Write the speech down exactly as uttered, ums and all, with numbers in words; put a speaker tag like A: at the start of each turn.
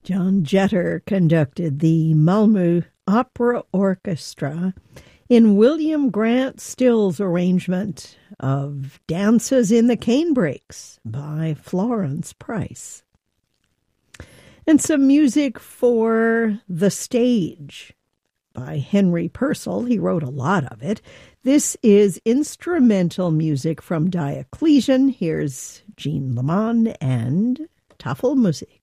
A: John Jetter conducted the Malmö Opera Orchestra in William Grant Still's arrangement of Dances in the Canebrakes by Florence Price. And some music for The Stage by Henry Purcell. He wrote a lot of it. This is instrumental music from Diocletian. Here's Jean Lemon and Tafelmusik.